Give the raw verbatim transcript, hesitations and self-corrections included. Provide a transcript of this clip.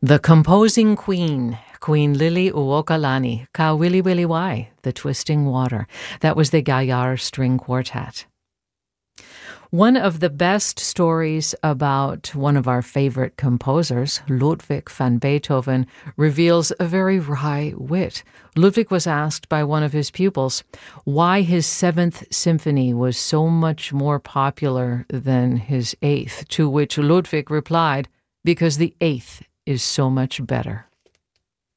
The composing queen, Queen Lili Uokalani, Ka Wili Wili Wai, The Twisting Water. That was the Gayar String Quartet. One of the best stories about one of our favorite composers, Ludwig van Beethoven, reveals a very wry wit. Ludwig was asked by one of his pupils why his Seventh Symphony was so much more popular than his Eighth, to which Ludwig replied, because the Eighth is so much better.